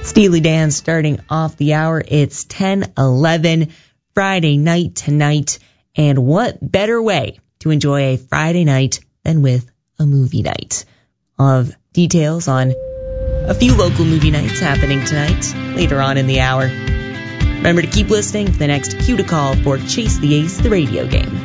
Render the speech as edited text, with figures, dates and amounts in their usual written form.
Steely Dan starting off the hour. It's 10:11 Friday night tonight. And what better way to enjoy a Friday night than with a movie night? I'll have details on a few local movie nights happening tonight later on in the hour. Remember to keep listening for the next cue to call for Chase the Ace, the radio game.